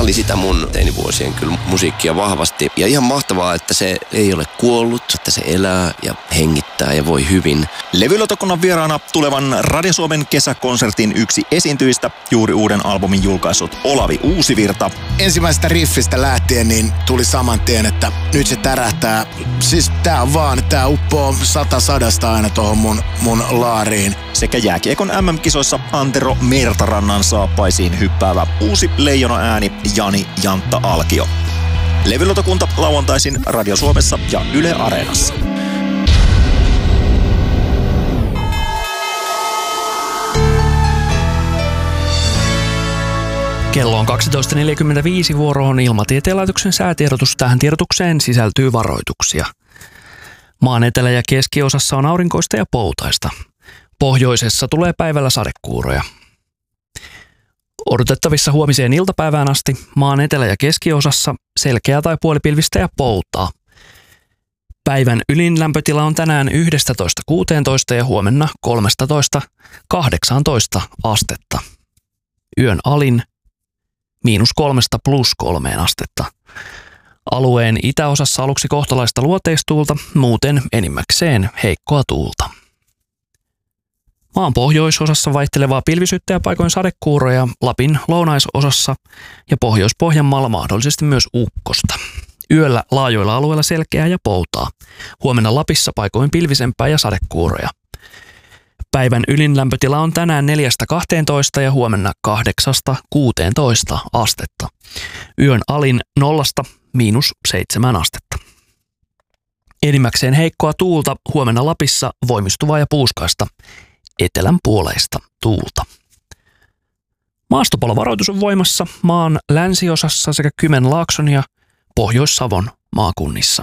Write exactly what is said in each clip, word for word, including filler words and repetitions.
oli sitä mun teinivuosien kyllä musiikkia vahvasti. Ja ihan mahtavaa, että se ei ole kuollut, että se elää ja hengittää ja voi hyvin. Levylautakunnan vieraana tulevan Radio Suomen kesäkonsertin yksi esiintyjistä, juuri uuden albumin julkaissut Olavi Uusivirta. Ensimmäisestä riffistä lähtien niin tuli saman tien, että nyt se tärähtää. Siis tää on vaan, tää uppoo sata sadasta aina tohon mun, mun laariin. Sekä jääkiekon M M-kisoissa Antero Mertarannan saappaisiin hyppäävä uusi leijona ääni Jani Jantta Alkio. Levylautakunta lauantaisin Radio Suomessa ja Yle Areenassa. Kello on kaksitoista neljäkymmentäviisi, vuoroon Ilmatieteen laitoksen säätiedotus. Tähän tiedotukseen sisältyy varoituksia. Maan etelä- ja keskiosassa on aurinkoista ja poutaista. Pohjoisessa tulee päivällä sadekuuroja. Odotettavissa huomiseen iltapäivään asti maan etelä- ja keskiosassa selkeää tai puolipilvistä ja poutaa. Päivän ylin lämpötila on tänään yksitoista kuusitoista ja huomenna kolmetoista kahdeksantoista astetta. Yön alin miinus kolmesta plus kolmeen astetta. Alueen itäosassa aluksi kohtalaista luoteistuulta, muuten enimmäkseen heikkoa tuulta. Maan pohjoisosassa vaihtelevaa pilvisyyttä ja paikoin sadekuuroja, Lapin lounaisosassa ja Pohjois-Pohjanmaalla mahdollisesti myös ukkosta. Yöllä laajoilla alueilla selkeää ja poutaa. Huomenna Lapissa paikoin pilvisempää ja sadekuuroja. Päivän ylin lämpötila on tänään neljästä kahteentoista ja huomenna kahdeksasta kuuteentoista astetta. Yön alin nollasta miinus seitsemän astetta. Enimmäkseen heikkoa tuulta, huomenna Lapissa voimistuvaa ja puuskaista, etelän puoleista tuulta. Maastopalovaroitus on voimassa maan länsiosassa sekä Kymenlaakson ja Pohjois-Savon maakunnissa.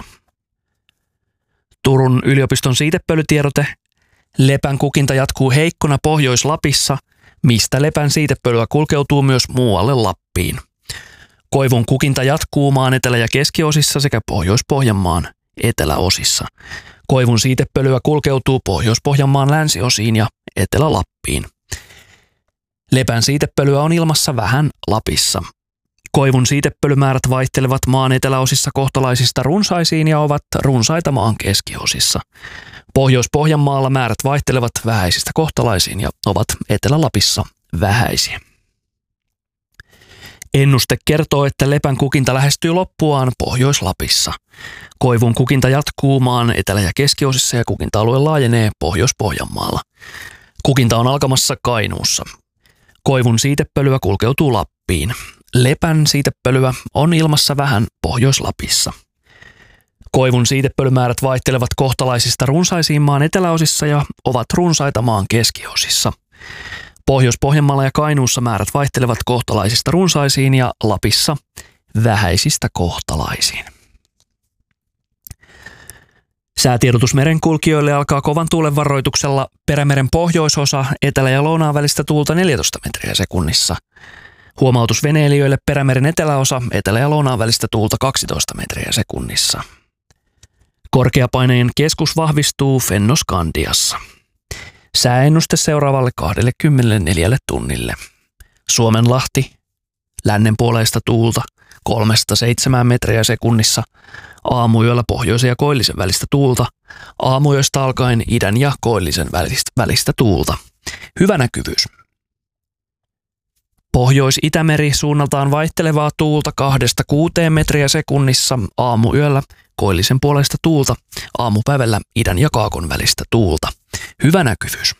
Turun yliopiston siitepölytiedote. Lepän kukinta jatkuu heikkona Pohjois-Lapissa, mistä lepän siitepölyä kulkeutuu myös muualle Lappiin. Koivun kukinta jatkuu maan etelä- ja keskiosissa sekä Pohjois-Pohjanmaan eteläosissa. Koivun siitepölyä kulkeutuu Pohjois-Pohjanmaan länsiosiin ja Etelä-Lappiin. Lepän siitepölyä on ilmassa vähän Lapissa. Koivun siitepölymäärät vaihtelevat maan eteläosissa kohtalaisista runsaisiin ja ovat runsaita maan keskiosissa. Pohjois-Pohjanmaalla määrät vaihtelevat vähäisistä kohtalaisiin ja ovat Etelä-Lapissa vähäisiä. Ennuste kertoo, että lepän kukinta lähestyy loppuaan Pohjois-Lapissa. Koivun kukinta jatkuu maan etelä- ja keskiosissa ja kukinta-alue laajenee Pohjois-Pohjanmaalla. Kukinta on alkamassa Kainuussa. Koivun siitepölyä kulkeutuu Lappiin. Lepän siitepölyä on ilmassa vähän Pohjois-Lapissa. Koivun siitepölymäärät vaihtelevat kohtalaisista runsaisiin maan eteläosissa ja ovat runsaita maan keskiosissa. Pohjois-Pohjanmaalla ja Kainuussa määrät vaihtelevat kohtalaisista runsaisiin ja Lapissa vähäisistä kohtalaisiin. Säätiedotus merenkulkijoille alkaa kovan tuulen varoituksella. Perämeren pohjoisosa, etelä- ja lounaan välistä tuulta neljätoista metriä sekunnissa. Huomautus veneilijöille: Perämeren eteläosa, etelä- ja lounaan välistä tuulta kaksitoista metriä sekunnissa. Korkeapaineen keskus vahvistuu Fennoskandiassa. Sääennuste seuraavalle kaksikymmentäneljä tunnille. Suomenlahti, lännenpuoleista tuulta kolmesta seitsemään metriä sekunnissa. Aamuyöllä pohjoisen ja koillisen välistä tuulta. Aamuyöstä alkaen idän ja koillisen välistä, välistä tuulta. Hyvä näkyvyys. Pohjois-Itämeri suunnaltaan vaihtelevaa tuulta kahdesta kuuteen metriä sekunnissa. Aamuyöllä koillisen puolesta tuulta. Aamupäivällä idän ja kaakon välistä tuulta. Hyvä näkyvyys.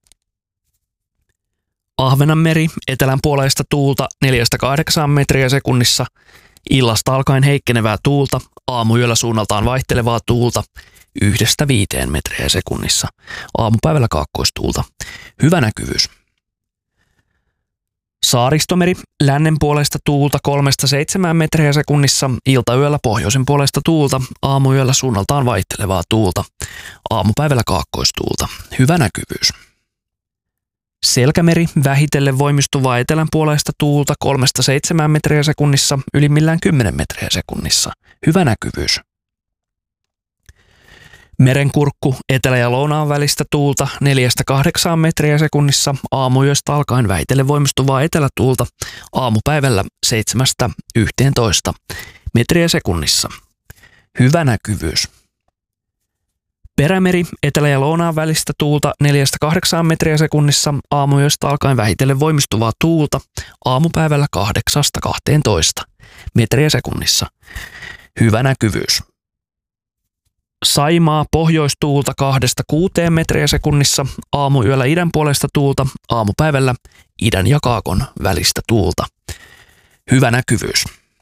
Ahvenanmeri, etelän puoleista tuulta neljästä kahdeksaan metriä sekunnissa. Illasta alkaen heikkenevää tuulta. Aamuyöllä suunnaltaan vaihtelevaa tuulta yhdestä viiteen metriä sekunnissa. Aamupäivällä kaakkoistuulta. Hyvä näkyvyys. Saaristomeri, lännen puolesta tuulta kolmesta seitsemään metriä sekunnissa. Iltayöllä pohjoisen puolesta tuulta. Aamuyöllä suunnaltaan vaihtelevaa tuulta. Aamupäivällä kaakkoistuulta. Hyvä näkyvyys. Selkämeri, vähitellen voimistuvaa etelän puolesta tuulta kolmesta seitsemään metriä sekunnissa, ylimmillään kymmenen metriä sekunnissa. Hyvä näkyvyys. Merenkurkku etelä- ja lounaan välistä tuulta neljästä kahdeksaan metriä sekunnissa, aamuyöstä alkaen vähitellen voimistuvaa etelätuulta, aamupäivällä seitsemästä yhteentoista metriä sekunnissa. Hyvä näkyvyys. Perämeri etelä- ja lounaan välistä tuulta neljästä kahdeksaan metriä sekunnissa, aamuyöstä alkaen vähitellen voimistuvaa tuulta, aamupäivällä kahdeksasta kahteentoista metriä sekunnissa. Hyvä näkyvyys. Saimaa pohjoistuulta kahdesta kuuteen metriä sekunnissa, aamuyöllä idän puolesta tuulta, aamupäivällä idän ja kaakon välistä tuulta. Hyvä näkyvyys.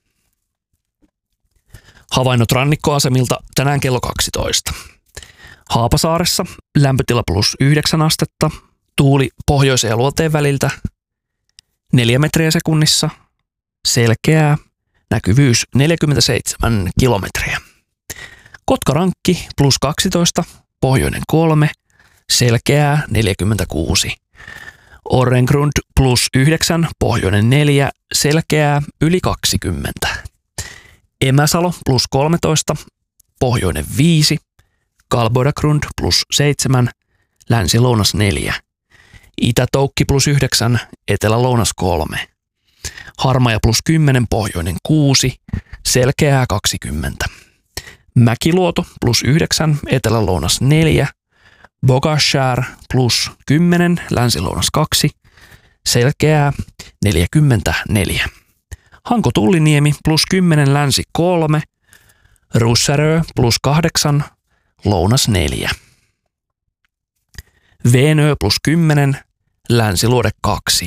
Havainnot rannikkoasemilta tänään kello kaksitoista. Haapasaaressa lämpötila plus yhdeksän astetta, tuuli pohjoisen ja luoteen väliltä neljä metriä sekunnissa, selkeää, näkyvyys neljäkymmentäseitsemän kilometriä. Kotkarankki plus kaksitoista, pohjoinen kolme, selkeää neljäkymmentäkuusi. Orrengrund plus yhdeksän, pohjoinen neljä, selkeää yli kaksikymmentä. Emäsalo plus kolmetoista, pohjoinen viisi, Kalboidagrund plus seitsemän, länsi-lounas neljä. Itä-Toukki plus yhdeksän, etelä-lounas kolme. Harmaja plus kymmenen, pohjoinen kuusi, selkeää kaksikymmentä. Mäkiluoto plus yhdeksän, etelä-lounas neljä. Bogashär plus kymmenen, länsi-lounas kaksi, selkeää neljäkymmentäneljä. Hanko-Tulliniemi plus kymmenen, länsi kolme. Russärö plus kahdeksan, lounas neljä. Veenö plus kymmenen, länsiluode kaksi.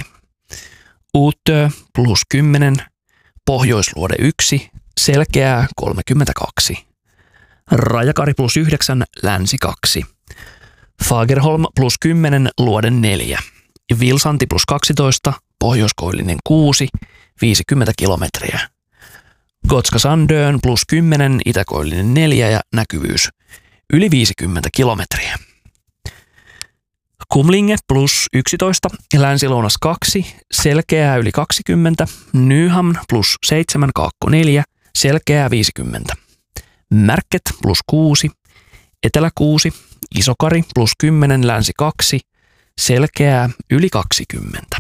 Uutö plus kymmenen, pohjoisluode yksi, selkeää kolmekymmentäkaksi. Rajakari plus yhdeksän, länsi kaksi. Fagerholm plus kymmenen, luode neljä. Vilsanti plus kaksitoista, pohjoiskoillinen kuusi, viisikymmentä kilometriä. Gotska Sandön plus kymmenen, itäkoillinen neljä ja näkyvyys yli viisikymmentä kilometriä. Kumlinge plus yksitoista, länsi-lounas kaksi, selkeää yli kaksikymmentä. Nyhamn plus seitsemän, kaakko neljä, selkeää viisikymmentä. Märket plus kuusi, etelä kuusi, Isokari plus kymmenen, länsi kaksi, selkeää yli kaksikymmentä.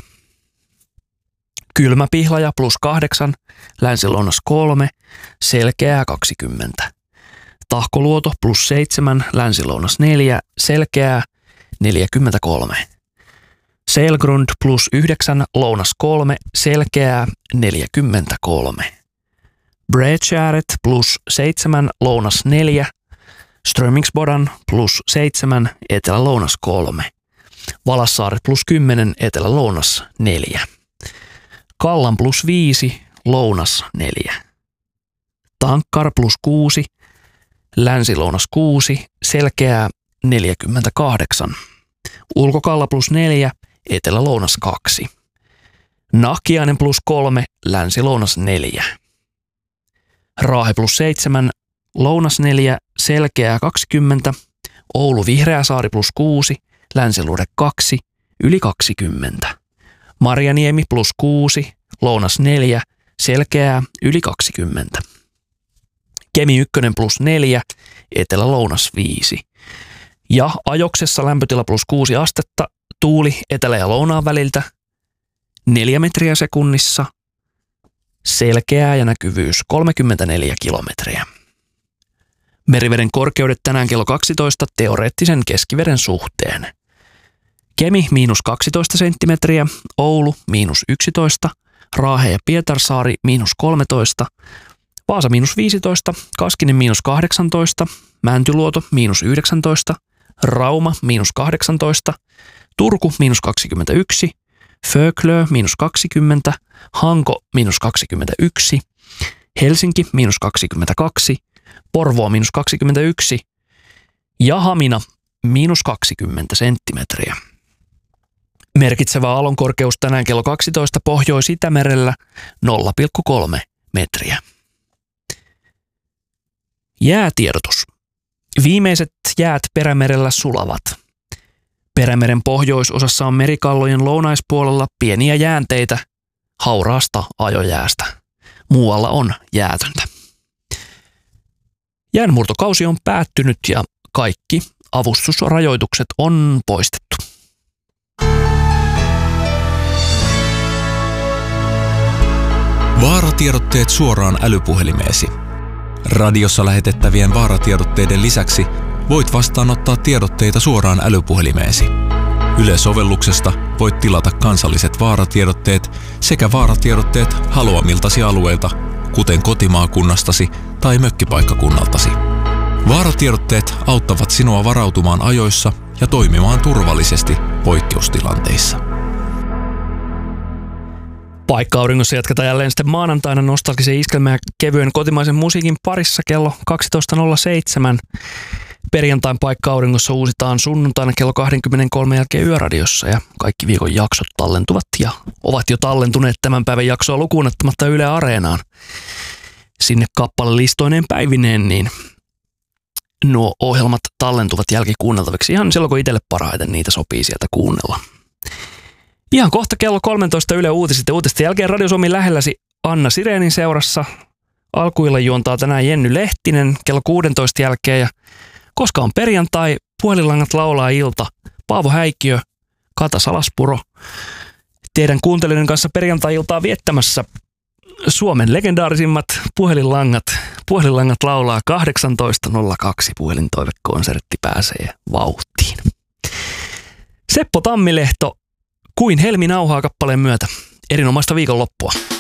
Kylmäpihlaja plus kahdeksan, länsi-lounas kolme, selkeää kaksikymmentä. Tahkoluoto plus seitsemän, länsi-lounas neljä, selkeää neljäkymmentäkolme. Selgrund plus yhdeksän, lounas kolme, selkeää neljäkymmentäkolme. Bredskäret plus seitsemän, lounas neljä. Strömingsbodan plus seitsemän, etelä-lounas kolme. Valassaaret plus kymmenen, etelä-lounas neljä. Kallan plus viisi, lounas neljä. Tankkar plus kuusi, länsi-lounas kuusi, selkeää neljäkymmentäkahdeksan. Ulkokalla plus neljä, etelä-lounas kaksi. Nahkiainen plus kolme, länsi-lounas neljä. Raahe plus seitsemän, lounas neljä, selkeää kaksikymmentä. Oulu Vihreäsaari plus kuusi, länsiluode kaksi, yli kaksikymmentä. Marjaniemi plus kuusi, lounas neljä, selkeää yli kaksikymmentä. Kemi ykkönen plus neljä, etelä-lounas viisi. Ja Ajoksessa lämpötila plus kuusi astetta, tuuli etelä- ja lounaan väliltä neljä metriä sekunnissa, selkeää ja näkyvyys kolmekymmentäneljä kilometriä. Meriveden korkeudet tänään kello kaksitoista teoreettisen keskiveden suhteen. Kemi miinus kaksitoista senttimetriä, Oulu miinus yksitoista, Raahe ja Pietarsaari miinus kolmetoista, Vaasa miinus viisitoista, Kaskinen miinus kahdeksantoista, Mäntyluoto miinus yhdeksäntoista, Rauma miinus kahdeksantoista, Turku miinus kaksikymmentäyksi, Föklö miinus kaksikymmentä, Hanko miinus kaksikymmentäyksi, Helsinki miinus kaksikymmentäkaksi, Porvoo miinus kaksikymmentäyksi ja Hamina miinus kaksikymmentä senttimetriä. Merkitsevä aallonkorkeus tänään kello kaksitoista Pohjois-Itämerellä nolla pilkku kolme metriä. Jäätiedotus. Viimeiset jäät Perämerellä sulavat. Perämeren pohjoisosassa on merikallojen lounaispuolella pieniä jäänteitä hauraasta ajojäästä. Muualla on jäätöntä. Jäänmurtokausi on päättynyt ja kaikki avustusrajoitukset on poistettu. Vaaratiedotteet suoraan älypuhelimeesi. Radiossa lähetettävien vaaratiedotteiden lisäksi voit vastaanottaa tiedotteita suoraan älypuhelimeesi. Yle-sovelluksesta voit tilata kansalliset vaaratiedotteet sekä vaaratiedotteet haluamiltasi alueilta, kuten kotimaakunnastasi tai mökkipaikkakunnaltasi. Vaaratiedotteet auttavat sinua varautumaan ajoissa ja toimimaan turvallisesti poikkeustilanteissa. Paikka-auringossa jatketaan jälleen sitten maanantaina nostalgisen iskelmän ja kevyen kotimaisen musiikin parissa kello kaksitoista nolla seitsemän. Perjantain Paikka-auringossa uusitaan sunnuntaina kello kaksikymmentäkolme jälkeen Yöradiossa ja kaikki viikon jaksot tallentuvat ja ovat jo tallentuneet tämän päivän jaksoa lukuun ottamatta Yle Areenaan. Sinne kappalelistoineen päivineen, niin nuo ohjelmat tallentuvat jälkikuunneltaviksi ihan silloin, kun itselle parhaiten niitä sopii sieltä kuunnella. Ihan kohta kello kolmetoista Yle Uutiset ja uutisten jälkeen Radio Suomi lähelläsi Anna Sireenin seurassa. Alkuilla juontaa tänään Jenny Lehtinen kello kuusitoista jälkeen ja koska on perjantai, puhelinlangat laulaa ilta. Paavo Häikkiö, Kata Salaspuro. Teidän kuuntelijoiden kanssa perjantai-iltaa viettämässä Suomen legendaarisimmat puhelinlangat. Puhelinlangat laulaa kahdeksantoista nolla kaksi. Puhelintoivekonsertti pääsee vauhtiin. Seppo Tammilehto, Kuin helmi nauhaa kappaleen myötä. Erinomaista viikonloppua.